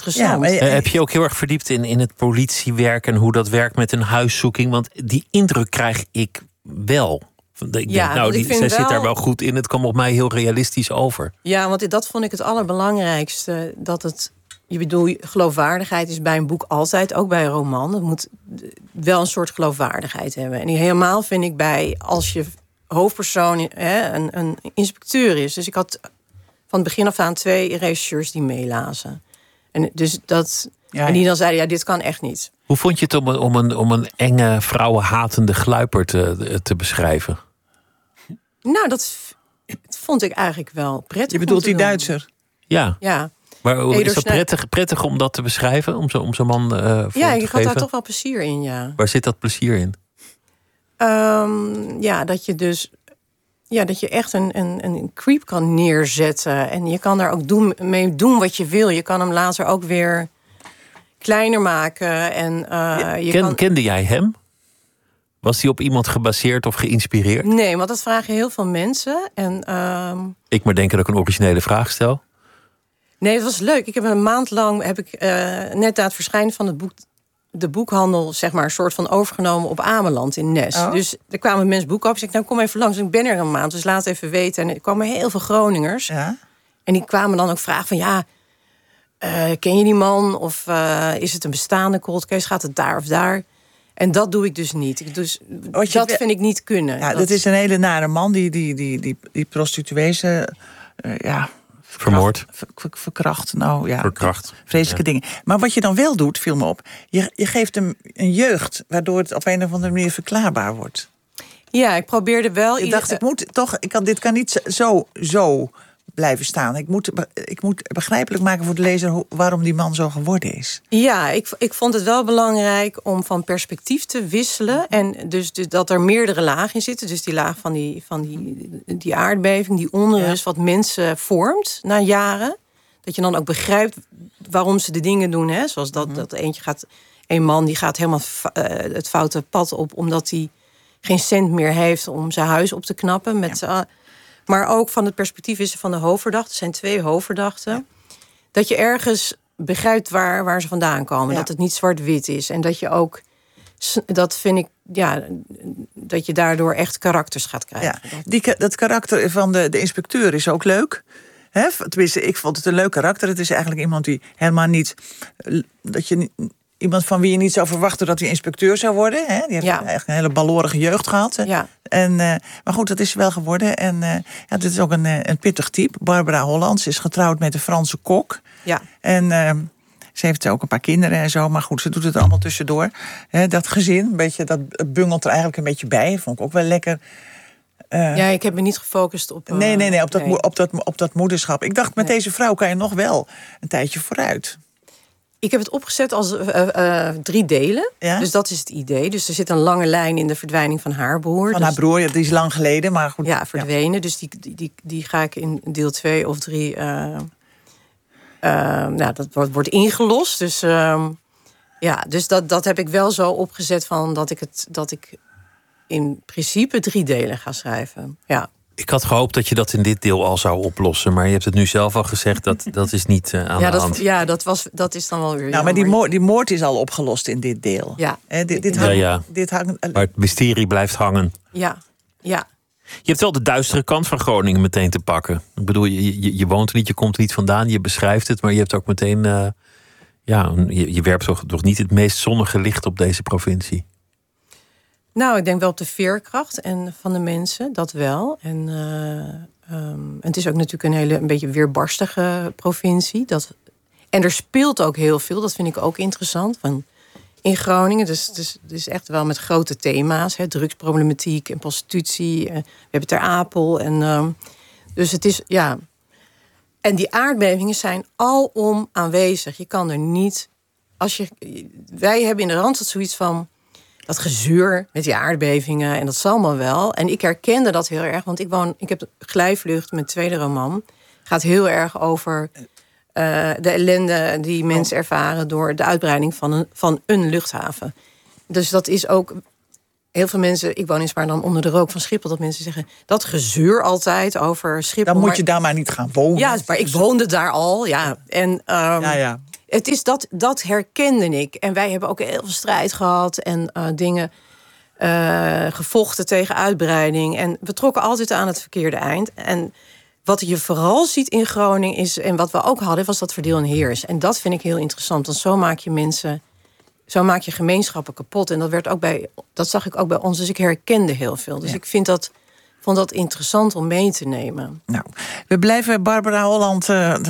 interessant. Ja, Heb je ook heel erg verdiept in het politiewerk en hoe dat werkt met een huiszoeking? Want die indruk krijg ik wel. Ik denk, zij zit daar wel goed in. Het kwam op mij heel realistisch over. Ja, want dat vond ik het allerbelangrijkste. Geloofwaardigheid is bij een boek altijd, ook bij een roman. Het moet wel een soort geloofwaardigheid hebben. En helemaal vind ik als je hoofdpersoon een inspecteur is. Dus ik had van het begin af aan 2 regisseurs die meelazen. En dus en die dan zeiden, dit kan echt niet. Hoe vond je het om een enge, vrouwenhatende gluiper te beschrijven? Nou, dat vond ik eigenlijk wel prettig. Je bedoelt die Duitser? Ja. Maar is dat prettig om dat te beschrijven? Om zo'n man ik had daar toch wel plezier in, ja. Waar zit dat plezier in? Dat je dus... Ja, dat je echt een creep kan neerzetten. En je kan daar ook mee doen wat je wil. Je kan hem later ook weer kleiner maken. En, Kende jij hem? Was hij op iemand gebaseerd of geïnspireerd? Nee, want dat vragen heel veel mensen. En, ik maar denken dat ik een originele vraag stel. Nee, het was leuk. Ik heb een maand lang, net na het verschijnen van het boek, de boekhandel, zeg maar, een soort van overgenomen op Ameland in Nes. Oh. Dus er kwamen mensen boeken op. Ik zei, kom even langs. Ik ben er een maand, dus laat even weten. En er kwamen heel veel Groningers. Ja? En die kwamen dan ook vragen van, ken je die man? Of is het een bestaande cold case? Gaat het daar of daar? En dat doe ik dus niet. Dus dat vind ik niet kunnen. Ja, dat is een hele nare man die prostituees... vermoord. Verkracht. Verkracht. Vreselijke dingen. Maar wat je dan wel doet, viel me op. Je geeft hem een jeugd, waardoor het op een of andere manier verklaarbaar wordt. Ja, ik probeerde wel... Ik dacht, dit kan niet zo blijven staan. Ik moet begrijpelijk maken voor de lezer waarom die man zo geworden is. Ja, ik vond het wel belangrijk om van perspectief te wisselen. En dus dat er meerdere lagen in zitten. Dus die laag van die aardbeving, die onrust, wat mensen vormt na jaren. Dat je dan ook begrijpt waarom ze de dingen doen. Hè? Zoals dat een man die gaat helemaal het foute pad op, omdat hij geen cent meer heeft om zijn huis op te knappen. Maar ook van het perspectief is van de hoofdverdachten. Er zijn 2 hoofdverdachten. Ja. Dat je ergens begrijpt waar ze vandaan komen. Ja. Dat het niet zwart-wit is. En dat je ook... Dat vind ik... Ja, dat je daardoor echt karakters gaat krijgen. Ja. Dat karakter van de inspecteur is ook leuk. Tenminste, ik vond het een leuk karakter. Het is eigenlijk iemand die helemaal niet... Iemand van wie je niet zou verwachten dat hij inspecteur zou worden. Hè? Die heeft eigenlijk een hele balorige jeugd gehad. Ja. Maar goed, dat is wel geworden. En dit is ook een pittig type. Barbara Hollands is getrouwd met een Franse kok. Ja. En ze heeft ook een paar kinderen en zo. Maar goed, ze doet het allemaal tussendoor. Dat gezin, dat bungelt er eigenlijk een beetje bij. Vond ik ook wel lekker. Ik heb me niet gefocust op... op dat moederschap. Ik dacht, met deze vrouw kan je nog wel een tijdje vooruit. Ik heb het opgezet als 3 delen. Ja? Dus dat is het idee. Dus er zit een lange lijn in de verdwijning van haar broer. Van haar broer, die is lang geleden, maar goed. Ja, verdwenen. Ja. Dus die ga ik in deel 2 of 3... dat wordt ingelost. Dus, dus dat heb ik wel zo opgezet van dat ik in principe 3 delen ga schrijven. Ja. Ik had gehoopt dat je dat in dit deel al zou oplossen. Maar je hebt het nu zelf al gezegd, dat is niet aan de hand. Ja, dat is dan wel weer... Nou, maar die moord is al opgelost in dit deel. Ja. Dit hangt... Maar het mysterie blijft hangen. Ja. Je hebt wel de duistere kant van Groningen meteen te pakken. Ik bedoel, je woont er niet, je komt er niet vandaan. Je beschrijft het, maar je hebt ook meteen... je werpt toch niet het meest zonnige licht op deze provincie? Nou, ik denk wel op de veerkracht van de mensen, dat wel. En het is ook natuurlijk een beetje weerbarstige provincie. En er speelt ook heel veel, dat vind ik ook interessant. In Groningen, dus echt wel met grote thema's. Drugsproblematiek en prostitutie. We hebben Ter Apel. Dus het is, En die aardbevingen zijn alom aanwezig. Je kan er niet... Wij hebben in de Randstad zoiets van... dat gezeur met die aardbevingen, en dat zal allemaal wel. En ik herkende dat heel erg, want ik heb Glijvlucht, mijn tweede roman. Gaat heel erg over de ellende die mensen ervaren door de uitbreiding van een luchthaven. Dus dat is ook... Heel veel mensen, ik woon in Spaarndam onder de rook van Schiphol, dat mensen zeggen, dat gezeur altijd over Schiphol. Dan moet je daar maar niet gaan wonen. Ja, maar ik woonde daar al, ja. En het is dat herkende ik. En wij hebben ook heel veel strijd gehad en dingen gevochten tegen uitbreiding. En we trokken altijd aan het verkeerde eind. En wat je vooral ziet in Groningen is, en wat we ook hadden, was dat verdeel en heers. En dat vind ik heel interessant. Want zo maak je gemeenschappen kapot. En dat zag ik ook bij ons. Dus ik herkende heel veel. Dus ik vond dat interessant om mee te nemen. Nou, we blijven Barbara Holland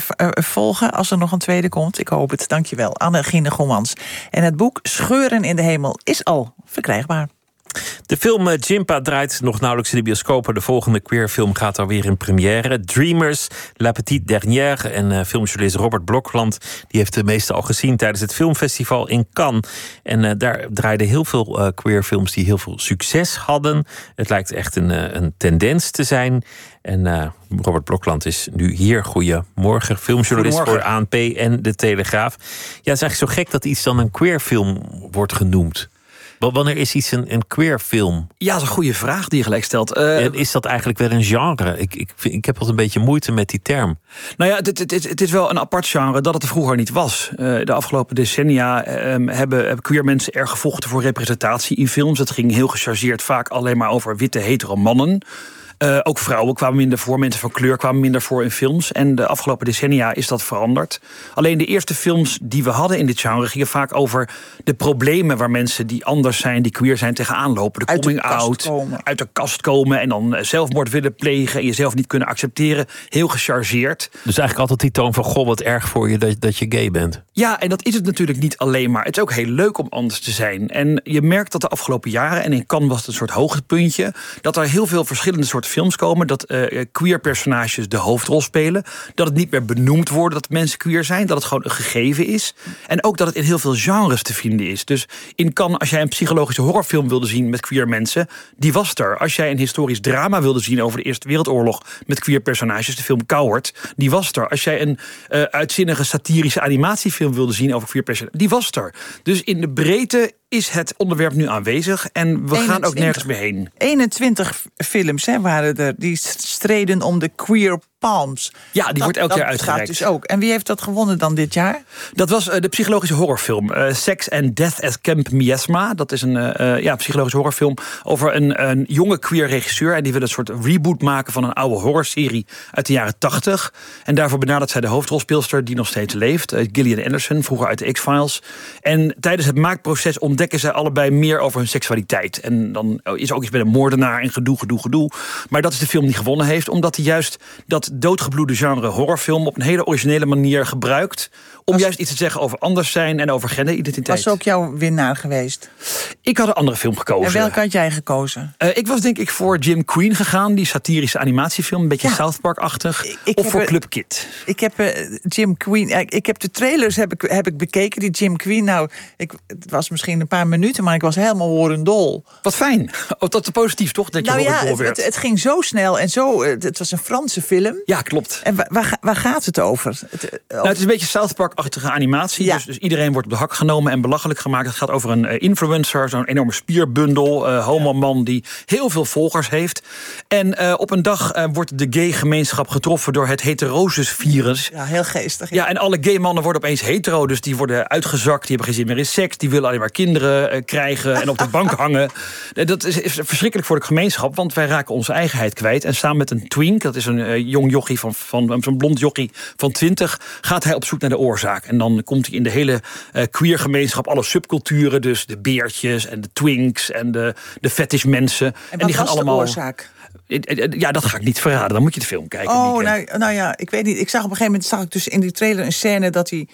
volgen als er nog een tweede komt. Ik hoop het. Dankjewel. Anne-Gine Gommans. En het boek Scheuren in de Hemel is al verkrijgbaar. De film Jimpa draait nog nauwelijks in de bioscopen. De volgende queerfilm gaat alweer in première. Dreamers, La Petite Dernière. En filmjournalist Robert Blokland die heeft de meeste al gezien tijdens het filmfestival in Cannes. En daar draaiden heel veel queerfilms die heel veel succes hadden. Het lijkt echt een tendens te zijn. En Robert Blokland is nu hier. Goedemorgen, filmjournalist voor ANP en De Telegraaf. Ja, het is eigenlijk zo gek dat iets dan een queerfilm wordt genoemd. Wanneer is iets een queer film? Ja, dat is een goede vraag die je gelijk stelt. Is dat eigenlijk wel een genre? Ik heb wat een beetje moeite met die term. Nou ja, het is wel een apart genre dat het er vroeger niet was. De afgelopen decennia hebben queer mensen erg gevochten voor representatie in films. Het ging heel gechargeerd vaak alleen maar over witte hetero mannen. Ook vrouwen kwamen minder voor, mensen van kleur kwamen minder voor in films. En de afgelopen decennia is dat veranderd. Alleen de eerste films die we hadden in dit genre gingen vaak over de problemen waar mensen die anders zijn, die queer zijn, tegenaan lopen. De coming out, uit de kast komen en dan zelfmoord willen plegen en jezelf niet kunnen accepteren. Heel gechargeerd. Dus eigenlijk altijd die toon van, goh, wat erg voor je dat je gay bent. Ja, en dat is het natuurlijk niet alleen maar. Het is ook heel leuk om anders te zijn. En je merkt dat de afgelopen jaren, en in Cannes was het een soort hoogtepuntje, dat er heel veel verschillende soorten films komen, dat queer personages de hoofdrol spelen, dat het niet meer benoemd wordt dat mensen queer zijn, dat het gewoon een gegeven is. En ook dat het in heel veel genres te vinden is. Dus in Cannes, als jij een psychologische horrorfilm wilde zien met queer mensen, die was er. Als jij een historisch drama wilde zien over de Eerste Wereldoorlog met queer personages, de film Coward, die was er. Als jij een uitzinnige satirische animatiefilm wilde zien over queer personages, die was er. Dus in de breedte is het onderwerp nu aanwezig en we gaan ook nergens meer heen. 21 films waren er die streden om de Queer Palms. Ja, die wordt elk jaar uitgereikt. Dat dus ook. En wie heeft dat gewonnen dan dit jaar? Dat was de psychologische horrorfilm Sex and Death at Camp Miasma. Dat is een psychologische horrorfilm over een jonge queer regisseur. En die wil een soort reboot maken van een oude horrorserie uit de jaren 80. En daarvoor benadert zij de hoofdrolspeelster die nog steeds leeft. Gillian Anderson, vroeger uit de X-Files. En tijdens het maakproces ontdekken zij allebei meer over hun seksualiteit. En dan is er ook iets met een moordenaar en gedoe. Maar dat is de film die gewonnen heeft, omdat hij juist dat doodgebloede genre horrorfilm op een hele originele manier gebruikt om juist iets te zeggen over anders zijn en over genderidentiteit. Was ook jouw winnaar geweest? Ik had een andere film gekozen. En welke had jij gekozen? Ik was denk ik voor Jim Queen gegaan, die satirische animatiefilm, een beetje South Park-achtig. Of voor Club Kid. Ik heb Jim Queen. Ik heb de trailers heb ik bekeken. Die Jim Queen. Nou, het was misschien een paar minuten, maar ik was helemaal horendol. Wat fijn. Dat is positief, toch? Dat je horendol werd. Het ging zo snel en zo. Het was een Franse film. Ja, klopt. En waar gaat het over? Het is een beetje South Park-achtige animatie. Ja. Dus iedereen wordt op de hak genomen en belachelijk gemaakt. Het gaat over een influencer, zo'n enorme spierbundel, homoman die heel veel volgers heeft. En op een dag wordt de gay gemeenschap getroffen door het heterosis-virus. Ja, heel geestig. Ja, en alle gay mannen worden opeens hetero, dus die worden uitgezakt, die hebben geen zin meer in seks, die willen alleen maar kinderen krijgen en op de bank hangen. Dat is verschrikkelijk voor de gemeenschap, want wij raken onze eigenheid kwijt. En samen met een twink, dat is een jong jochie van zo'n blond jochie van 20, gaat hij op zoek naar de oorzaak. En dan komt hij in de hele queer gemeenschap, alle subculturen, dus de beertjes en de twinks en de fetishmensen. En die gaan allemaal. De oorzaak? Ja, dat ga ik niet verraden. Dan moet je de film kijken. Oh, nou ja, ik weet niet. Ik zag op een gegeven moment dus in die trailer een scène dat die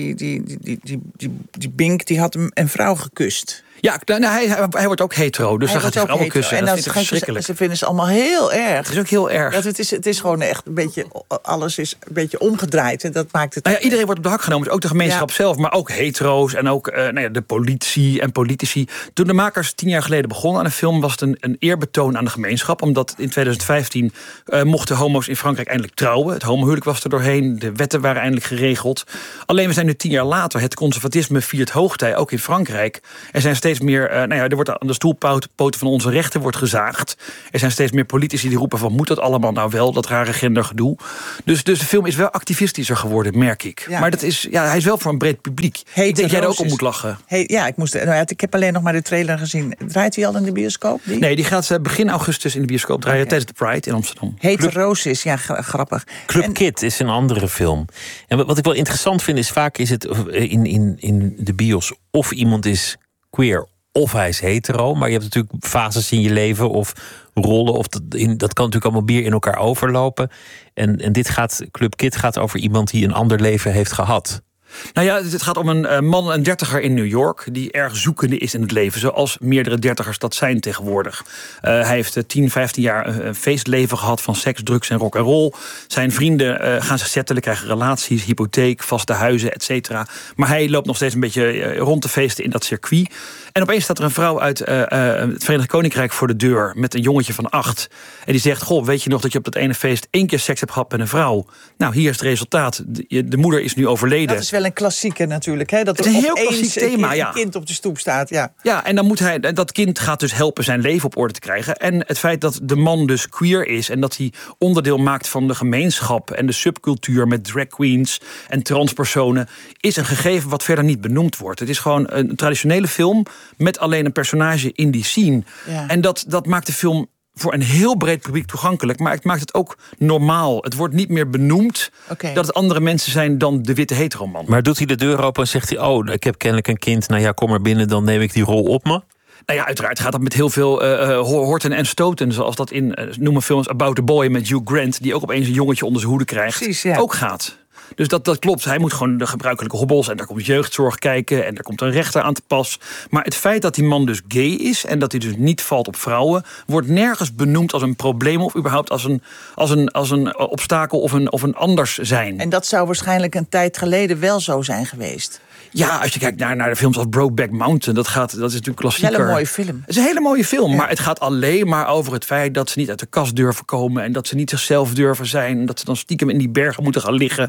Bink, die had een vrouw gekust. Ja, hij wordt ook hetero, dus dan gaat hij vrouwen kussen. En dat is verschrikkelijk. Ze vinden ze allemaal heel erg. Het is ook heel erg. Het is gewoon echt een beetje, alles is een beetje omgedraaid. En dat maakt het. Nou ja, iedereen wordt op de hak genomen, dus ook de gemeenschap zelf, maar ook hetero's en ook de politie en politici. Toen de makers 10 jaar geleden begonnen aan de film, was het een eerbetoon aan de gemeenschap, omdat in 2015 mochten homo's in Frankrijk eindelijk trouwen. Het homohuwelijk was er doorheen, de wetten waren eindelijk geregeld. Alleen we zijn nu 10 jaar later, het conservatisme viert hoogtij, ook in Frankrijk. Er zijn steeds meer... er wordt aan de stoelpoten van onze rechten wordt gezaagd. Er zijn steeds meer politici die roepen van... moet dat allemaal nou wel, dat rare gendergedoe? Dus de film is wel activistischer geworden, merk ik. Ja. Maar hij is wel voor een breed publiek. Ik denk dat jij er ook om moet lachen. Ik heb alleen nog maar de trailer gezien. Draait hij al in de bioscoop? Nee, die gaat begin augustus in de bioscoop draaien... tijdens de Pride in Amsterdam. Hete Roses, grappig. Club Kid is een andere film. En wat ik wel interessant vind is... vaak is het in de bios of iemand is queer... of hij is hetero. Maar je hebt natuurlijk fases in je leven of rollen. Of dat kan natuurlijk allemaal meer in elkaar overlopen. En Club Kid gaat over iemand die een ander leven heeft gehad. Nou ja, het gaat om een man, een 30er in New York... die erg zoekende is in het leven, zoals meerdere 30ers dat zijn tegenwoordig. Hij heeft 10, 15 jaar een feestleven gehad van seks, drugs en rock'n'roll. Zijn vrienden gaan zich settelen, krijgen relaties, hypotheek, vaste huizen, et cetera. Maar hij loopt nog steeds een beetje rond te feesten in dat circuit. En opeens staat er een vrouw uit het Verenigd Koninkrijk voor de deur... met een jongetje van 8. En die zegt, goh, weet je nog dat je op dat ene feest 1 keer seks hebt gehad met een vrouw? Nou, hier is het resultaat. De moeder is nu overleden. Dat is wel een klassieker natuurlijk. Hè? Dat het is een heel klassiek thema, een kind op de stoep staat. Ja, en dan moet dat kind gaat dus helpen zijn leven op orde te krijgen. En het feit dat de man dus queer is... en dat hij onderdeel maakt van de gemeenschap... en de subcultuur met drag queens en transpersonen... is een gegeven wat verder niet benoemd wordt. Het is gewoon een traditionele film... met alleen een personage in die scene. Ja. En dat maakt de film... voor een heel breed publiek toegankelijk. Maar het maakt het ook normaal. Het wordt niet meer benoemd dat het andere mensen zijn dan de witte heteroman. Maar doet hij de deur open en zegt hij... oh, ik heb kennelijk een kind, nou ja, kom maar binnen... dan neem ik die rol op me? Nou ja, uiteraard gaat dat met heel veel horten en stoten. Zoals dat in noemen films About the Boy met Hugh Grant... die ook opeens een jongetje onder zijn hoede krijgt. Precies, ook gaat. Dus dat klopt. Hij moet gewoon de gebruikelijke hobbels... en daar komt jeugdzorg kijken en daar komt een rechter aan te pas. Maar het feit dat die man dus gay is... en dat hij dus niet valt op vrouwen... wordt nergens benoemd als een probleem... of überhaupt als een obstakel of een anders zijn. En dat zou waarschijnlijk een tijd geleden wel zo zijn geweest. Ja, als je kijkt naar de films als Brokeback Mountain... dat is natuurlijk klassieker. Wel een mooie film. Het is een hele mooie film, ja. Maar het gaat alleen maar over het feit... dat ze niet uit de kast durven komen... en dat ze niet zichzelf durven zijn... en dat ze dan stiekem in die bergen moeten gaan liggen.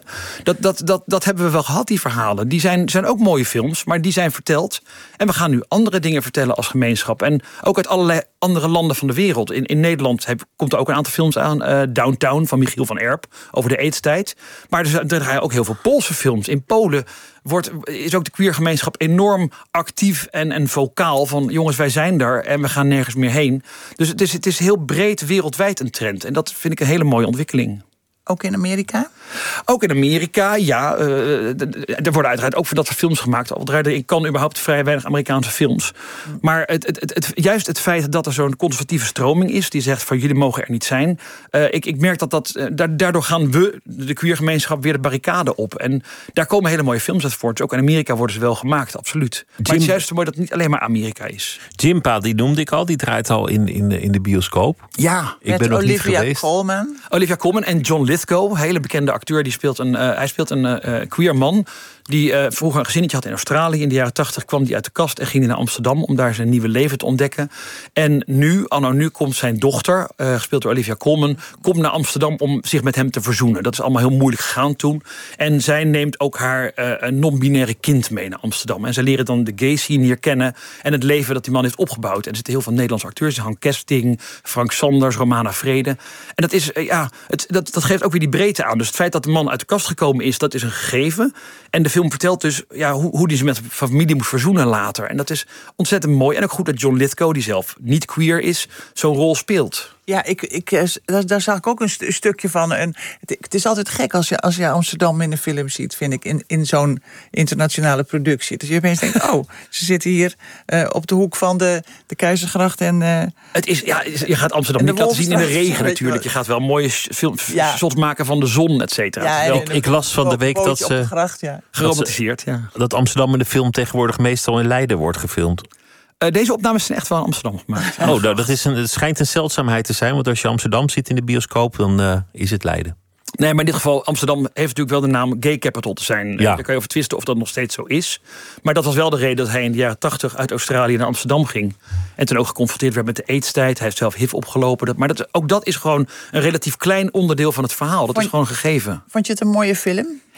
Dat hebben we wel gehad, die verhalen. Die zijn ook mooie films, maar die zijn verteld. En we gaan nu andere dingen vertellen als gemeenschap. En ook uit allerlei andere landen van de wereld. In Nederland komt er ook een aantal films aan. Downtown van Michiel van Erp, over de AIDS-tijd. Maar er draaien ook heel veel Poolse films. In Polen is ook de queergemeenschap enorm actief en vocaal. Van jongens, wij zijn daar en we gaan nergens meer heen. Dus het is heel breed wereldwijd een trend. En dat vind ik een hele mooie ontwikkeling. Ook in Amerika? Ook in Amerika, ja. Er worden uiteraard ook voor dat soort films gemaakt. Al draaien er in Cannes überhaupt vrij weinig Amerikaanse films. Maar juist het feit dat er zo'n conservatieve stroming is... die zegt van jullie mogen er niet zijn. Ik merk daardoor gaan we, de queergemeenschap, weer de barricade op. En daar komen hele mooie films uit voort. Ook in Amerika worden ze wel gemaakt, absoluut. Maar het is juist mooi dat het niet alleen maar Amerika is. Jimpa, die noemde ik al. Die draait al in de bioscoop. Ja. Ik ben nog niet geweest. Olivia Colman en John Lithgow, hele bekende acteur, die speelt een queer man die vroeger een gezinnetje had in Australië. In de jaren 80 kwam hij uit de kast en ging naar Amsterdam om daar zijn nieuwe leven te ontdekken. En anno nu komt zijn dochter, gespeeld door Olivia Colman, komt naar Amsterdam om zich met hem te verzoenen. Dat is allemaal heel moeilijk gegaan toen. En zij neemt ook haar non-binaire kind mee naar Amsterdam. En zij leren dan de gay scene hier kennen en het leven dat die man heeft opgebouwd. En er zitten heel veel Nederlandse acteurs, Han Kesting, Frank Sanders, Romana Vrede. En dat is, dat geeft ook weer die breedte aan. Dus het feit dat de man uit de kast gekomen is, dat is een gegeven. En de film vertelt dus hoe die zich met de familie moet verzoenen later. En dat is ontzettend mooi. En ook goed dat John Lithgow, die zelf niet queer is, zo'n rol speelt. Ja, daar zag ik ook een stukje van. En het is altijd gek als je Amsterdam in een film ziet, vind ik, in zo'n internationale productie. Dus je opeens denkt, ze zitten hier op de hoek van de Keizergracht en... Het is, je gaat Amsterdam niet laten zien in de regen natuurlijk. Je gaat wel mooie shots maken van de zon, et cetera. Ja, ik las van de week dat ze... Geromantiseerd, dat Amsterdam in de film tegenwoordig meestal in Leiden wordt gefilmd. Deze opnames zijn echt wel in Amsterdam gemaakt. Het schijnt een zeldzaamheid te zijn. Want als je Amsterdam ziet in de bioscoop, dan is het Leiden. Nee, maar in dit geval, Amsterdam heeft natuurlijk wel de naam gay capital te zijn. Ja. Daar kan je over twisten of dat nog steeds zo is. Maar dat was wel de reden dat hij in de jaren 80 uit Australië naar Amsterdam ging. En toen ook geconfronteerd werd met de AIDS-tijd. Hij heeft zelf HIV opgelopen. Maar ook dat is gewoon een relatief klein onderdeel van het verhaal. Dat is gewoon gegeven. Vond je het een mooie film?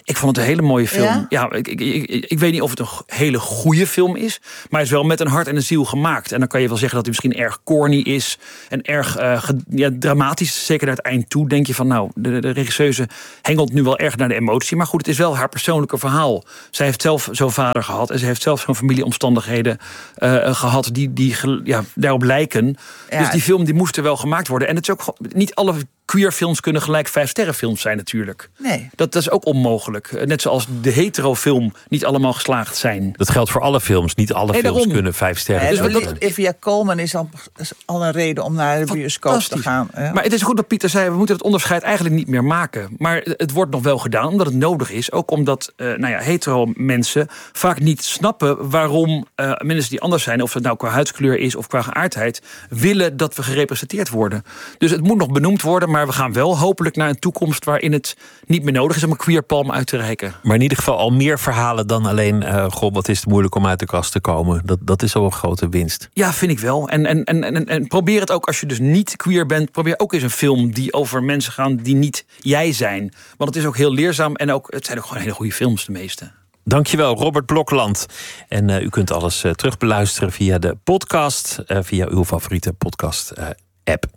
Ik vond het een hele mooie film. Ja, ik weet niet of het een hele goede film is, maar hij is wel met een hart en een ziel gemaakt. En dan kan je wel zeggen dat hij misschien erg corny is en erg dramatisch. Zeker naar het eind toe denk je van, nou, de regisseuse hengelt nu wel erg naar de emotie. Maar goed, het is wel haar persoonlijke verhaal. Zij heeft zelf zo'n vader gehad en ze heeft zelf zo'n familieomstandigheden gehad die daarop lijken. Ja. Dus die film die moest er wel gemaakt worden. En het is ook niet alle queer films kunnen gelijk 5-sterren films zijn natuurlijk. Nee. Dat is ook onmogelijk. Net zoals de hetero-film niet allemaal geslaagd zijn. Dat geldt voor alle films. Niet alle films kunnen 5 sterren zijn. Olivia Colman is al een reden om naar de bioscoop te gaan. Ja. Maar het is goed wat Pieter zei. We moeten het onderscheid eigenlijk niet meer maken. Maar het wordt nog wel gedaan omdat het nodig is. Ook omdat hetero mensen vaak niet snappen waarom mensen die anders zijn, of het nou qua huidskleur is of qua geaardheid, willen dat we gerepresenteerd worden. Dus het moet nog benoemd worden. Maar we gaan wel hopelijk naar een toekomst waarin het niet meer nodig is om een queer palm uit te reiken. Maar in ieder geval al meer verhalen dan alleen wat is het moeilijk om uit de kast te komen. Dat is al een grote winst. Ja, vind ik wel. En probeer het ook als je dus niet queer bent. Probeer ook eens een film die over mensen gaan die niet jij zijn. Want het is ook heel leerzaam en het zijn ook gewoon hele goede films, de meeste. Dankjewel, Robert Blokland. En u kunt alles terugbeluisteren via de podcast, via uw favoriete podcast app.